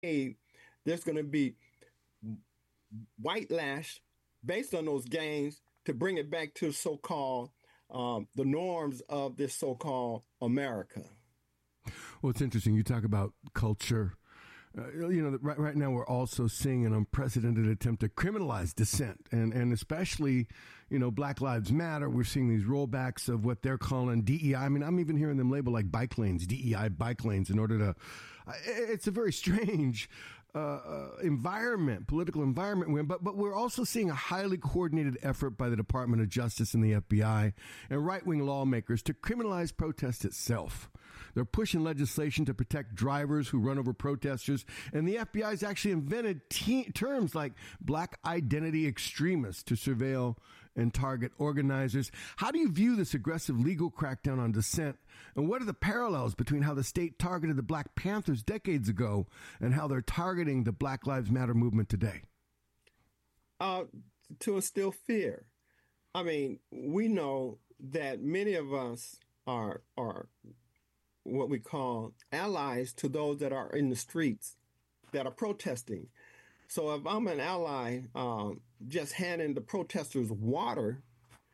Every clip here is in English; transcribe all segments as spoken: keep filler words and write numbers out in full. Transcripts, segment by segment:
there's going to be white lash based on those gains to bring it back to so-called um, the norms of this so-called America. Well, it's interesting. You talk about culture. Uh, you know, right, right now we're also seeing an unprecedented attempt to criminalize dissent, and, and especially, you know, Black Lives Matter. We're seeing these rollbacks of what they're calling D E I. I mean, I'm even hearing them label like bike lanes, D E I bike lanes, in order to. Uh, it's a very strange uh, uh, environment, political environment we're in, but but we're also seeing a highly coordinated effort by the Department of Justice and the F B I and right-wing lawmakers to criminalize protest itself. They're pushing legislation to protect drivers who run over protesters, and the F B I's actually invented te- terms like black identity extremists to surveil and target organizers. How do you view this aggressive legal crackdown on dissent, and what are the parallels between how the state targeted the Black Panthers decades ago and how they're targeting the Black Lives Matter movement today? Uh, to instill fear. I mean, we know that many of us are are what we call allies to those that are in the streets that are protesting. So if I'm an ally, um, just handing the protesters water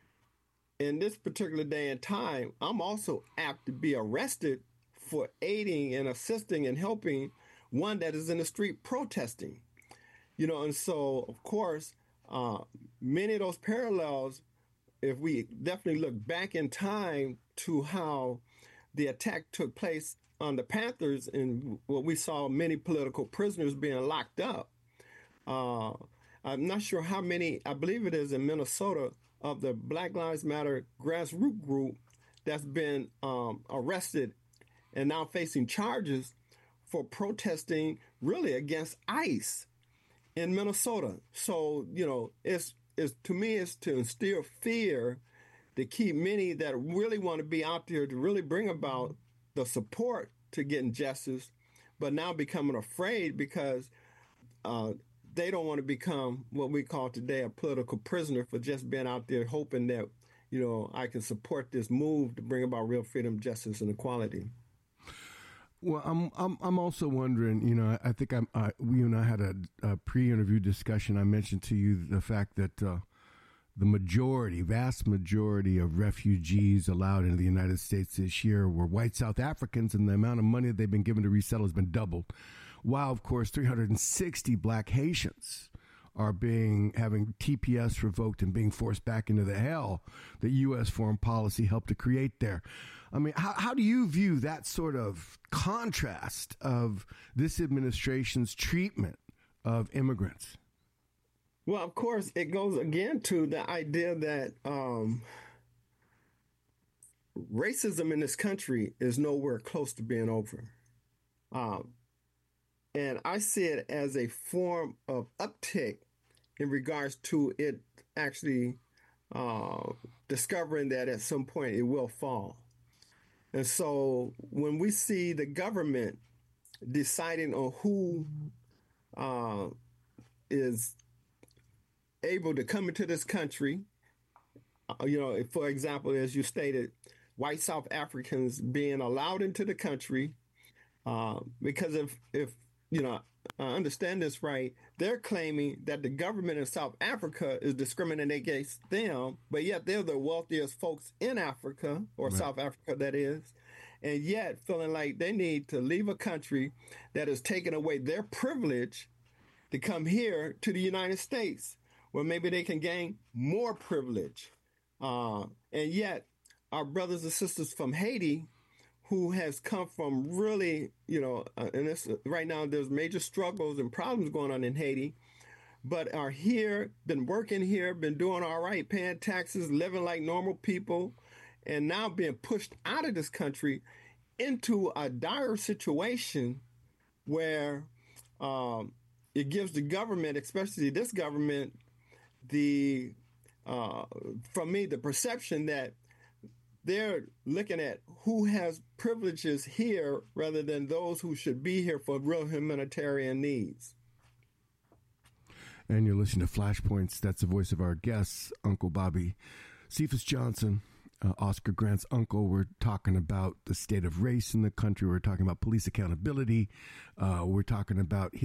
in this particular day and time, I'm also apt to be arrested for aiding and assisting and helping one that is in the street protesting. You know, and so, of course, uh, many of those parallels, if we definitely look back in time to how the attack took place on the Panthers and what we saw many political prisoners being locked up. Uh, I'm not sure how many, I believe it is in Minnesota, of the Black Lives Matter grassroots group that's been um, arrested and now facing charges for protesting really against ICE in Minnesota. So, you know, it's, it's to me, it's to instill fear to keep many that really want to be out there to really bring about the support to getting justice, but now becoming afraid because uh, they don't want to become what we call today a political prisoner for just being out there hoping that, you know, I can support this move to bring about real freedom, justice, and equality. Well, I'm I'm I'm also wondering, you know, I think I'm I, we and I had a, a pre-interview discussion. I mentioned to you the fact that uh, the majority, vast majority of refugees allowed into the United States this year were white South Africans, and the amount of money that they've been given to resettle has been doubled. While, of course, three hundred sixty black Haitians are being having T P S revoked and being forced back into the hell that U S foreign policy helped to create there. I mean, how, how do you view that sort of contrast of this administration's treatment of immigrants? Well, of course, it goes again to the idea that um, racism in this country is nowhere close to being over. Um, and I see it as a form of uptick in regards to it actually uh, discovering that at some point it will fall. And so when we see the government deciding on who uh, is able to come into this country, uh, you know, for example, as you stated, white South Africans being allowed into the country, uh, because if, if, you know, I understand this right, they're claiming that the government in South Africa is discriminating against them, but yet they're the wealthiest folks in Africa, or right. South Africa, that is, and yet feeling like they need to leave a country that is taking away their privilege to come here to the United States, where maybe they can gain more privilege. Uh, and yet our brothers and sisters from Haiti, who has come from really, you know, uh, and this, right now there's major struggles and problems going on in Haiti, but are here, been working here, been doing all right, paying taxes, living like normal people, and now being pushed out of this country into a dire situation where um, it gives the government, especially this government, the, uh, from me, the perception that they're looking at who has privileges here rather than those who should be here for real humanitarian needs. And you're listening to Flashpoints. That's the voice of our guests, Uncle Bobby Cephas Johnson, uh, Oscar Grant's uncle. We're talking about the state of race in the country. We're talking about police accountability. Uh, we're talking about